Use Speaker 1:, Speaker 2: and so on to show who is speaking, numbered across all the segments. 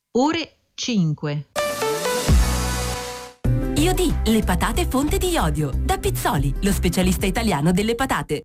Speaker 1: Ore 5.
Speaker 2: Iodi, le patate fonte di iodio. Da Pizzoli, lo specialista italiano delle patate.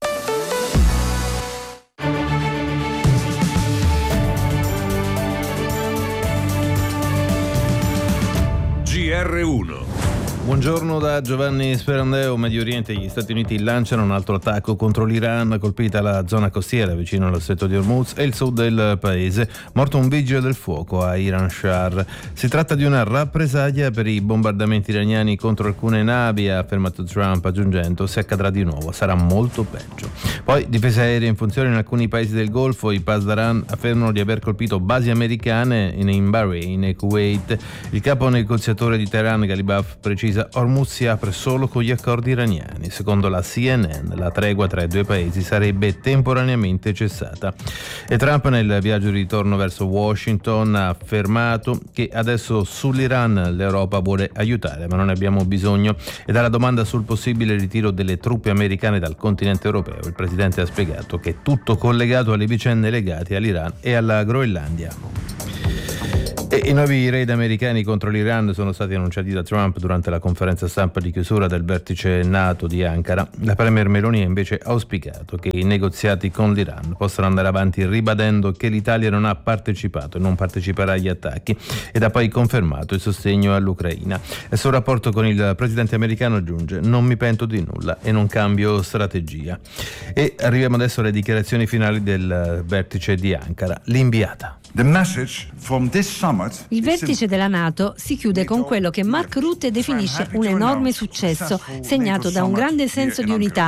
Speaker 3: GR1.
Speaker 4: Buongiorno da Giovanni Sperandeo. Medio Oriente e gli Stati Uniti lanciano un altro attacco contro l'Iran, colpita la zona costiera vicino allo stretto di Hormuz e il sud del paese, morto un vigile del fuoco a Iran Shar. Si tratta di una rappresaglia per i bombardamenti iraniani contro alcune navi, ha affermato Trump, aggiungendo: se accadrà di nuovo sarà molto peggio. Poi difese aeree in funzione in alcuni paesi del Golfo. I Pasdaran affermano di aver colpito basi americane in Bahrain e Kuwait. Il capo negoziatore di Teheran, Ghalibaf, precisa: Hormuz si apre solo con gli accordi iraniani. Secondo la CNN, la tregua tra i due paesi sarebbe temporaneamente cessata. E Trump, nel viaggio di ritorno verso Washington, ha affermato che adesso sull'Iran l'Europa vuole aiutare, ma non ne abbiamo bisogno. E dalla domanda sul possibile ritiro delle truppe americane dal continente europeo, il presidente ha spiegato che è tutto collegato alle vicende legate all'Iran e alla Groenlandia. E i nuovi raid americani contro l'Iran sono stati annunciati da Trump durante la conferenza stampa di chiusura del vertice NATO di Ankara. La premier Meloni ha invece auspicato che i negoziati con l'Iran possano andare avanti, ribadendo che l'Italia non ha partecipato e non parteciperà agli attacchi, ed ha poi confermato il sostegno all'Ucraina. Il suo rapporto con il presidente americano aggiunge: non mi pento di nulla e non cambio strategia. E arriviamo adesso alle dichiarazioni finali del vertice di Ankara. L'inviata.
Speaker 5: Il vertice della NATO si chiude con quello che Mark Rutte definisce un enorme successo, segnato da un grande senso di unità.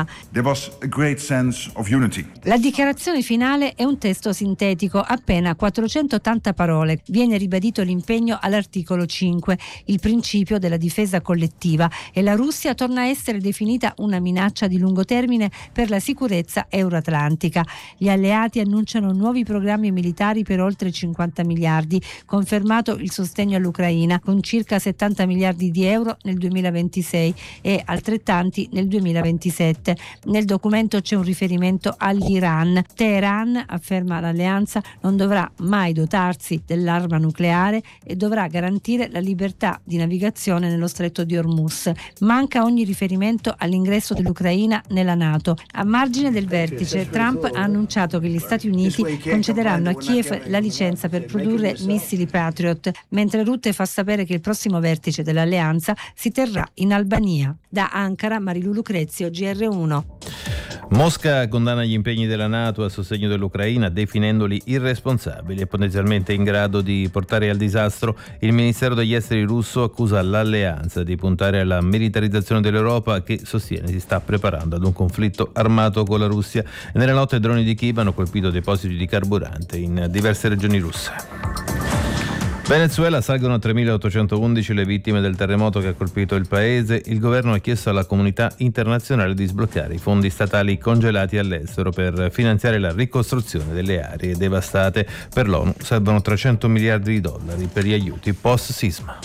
Speaker 5: La dichiarazione finale è un testo sintetico, appena 480 parole. Viene ribadito l'impegno all'articolo 5, il principio della difesa collettiva, e la Russia torna a essere definita una minaccia di lungo termine per la sicurezza euroatlantica. Gli alleati annunciano nuovi programmi militari per oltre 50 miliardi, confermato il sostegno all'Ucraina con circa 70 miliardi di euro nel 2026 e altrettanti nel 2027. Nel documento c'è un riferimento all'Iran. Teheran, afferma l'alleanza, non dovrà mai dotarsi dell'arma nucleare e dovrà garantire la libertà di navigazione nello stretto di Hormuz. Manca ogni riferimento all'ingresso dell'Ucraina nella NATO. A margine del vertice, Trump ha annunciato che gli Stati Uniti concederanno a Kiev la licenza per produrre missili Patriot, mentre Rutte fa sapere che il prossimo vertice dell'alleanza si terrà in Albania. Da Ankara, Marilu Lucrezio, GR1.
Speaker 4: Mosca condanna gli impegni della NATO a sostegno dell'Ucraina, definendoli irresponsabili e potenzialmente in grado di portare al disastro. Il Ministero degli Esteri russo accusa l'alleanza di puntare alla militarizzazione dell'Europa, che sostiene si sta preparando ad un conflitto armato con la Russia. E nella notte droni di Kiev hanno colpito depositi di carburante in diverse regioni russe. Venezuela, salgono a 3.811 le vittime del terremoto che ha colpito il paese. Il governo ha chiesto alla comunità internazionale di sbloccare i fondi statali congelati all'estero per finanziare la ricostruzione delle aree devastate. Per l'ONU servono 300 miliardi di dollari per gli aiuti post-sisma.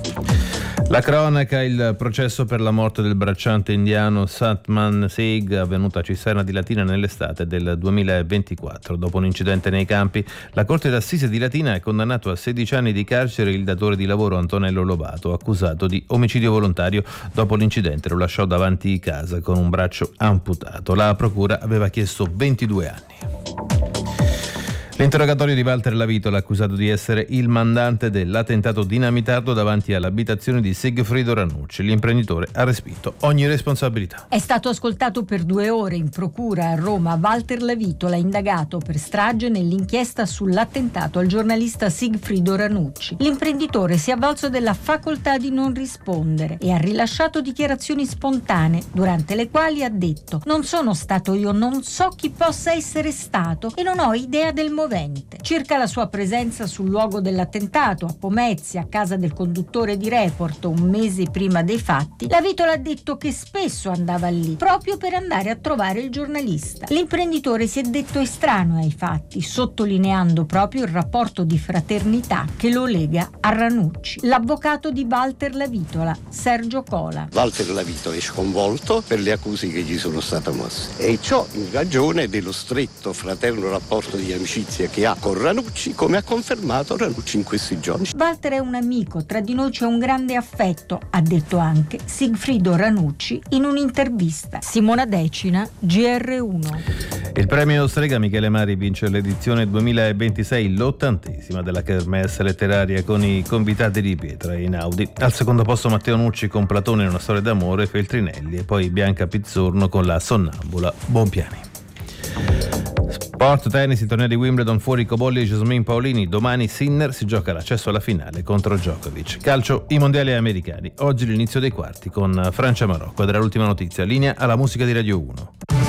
Speaker 4: La cronaca: il processo per la morte del bracciante indiano Satman Singh, avvenuto a Cisterna di Latina nell'estate del 2024. Dopo un incidente nei campi, la Corte d'Assise di Latina ha condannato a 16 anni di carcere il datore di lavoro Antonello Lobato, accusato di omicidio volontario. Dopo l'incidente lo lasciò davanti casa con un braccio amputato. La procura aveva chiesto 22 anni. L'interrogatorio di Walter Lavitola, accusato di essere il mandante dell'attentato dinamitardo davanti all'abitazione di Sigfrido Ranucci. L'imprenditore ha respinto ogni responsabilità.
Speaker 6: È stato ascoltato per 2 ore in procura a Roma Walter Lavitola, indagato per strage nell'inchiesta sull'attentato al giornalista Sigfrido Ranucci. L'imprenditore si è avvalso della facoltà di non rispondere e ha rilasciato dichiarazioni spontanee, durante le quali ha detto: non sono stato io, non so chi possa essere stato e non ho idea del movente. Circa la sua presenza sul luogo dell'attentato a Pomezia, a casa del conduttore di Report, un mese prima dei fatti, Lavitola ha detto che spesso andava lì proprio per andare a trovare il giornalista. L'imprenditore si è detto estraneo ai fatti, sottolineando proprio il rapporto di fraternità che lo lega a Ranucci. L'avvocato di Walter Lavitola, Sergio Cola.
Speaker 7: Walter Lavitola è sconvolto per le accuse che gli sono state mosse, e ciò in ragione dello stretto fraterno rapporto di amicizia amicizia che ha con Ranucci, come ha confermato Ranucci in questi giorni.
Speaker 6: Walter è un amico, tra di noi c'è un grande affetto, ha detto anche Sigfrido Ranucci in un'intervista. Simona Decina, GR1.
Speaker 4: Il premio Strega Michele Mari vince l'edizione 2026, l'80ª della Kermesse letteraria, con i convitati di pietra e Einaudi. Al secondo posto Matteo Nucci con Platone in una storia d'amore, Feltrinelli, e poi Bianca Pizzorno con La sonnambula Bonpiani. Sport, tennis, il torneo di Wimbledon, fuori Cobolli e Jasmine Paolini. Domani Sinner si gioca l'accesso alla finale contro Djokovic. Calcio, i mondiali americani. Oggi l'inizio dei quarti con Francia-Marocco. Ed era l'ultima notizia. Linea alla musica di Radio 1.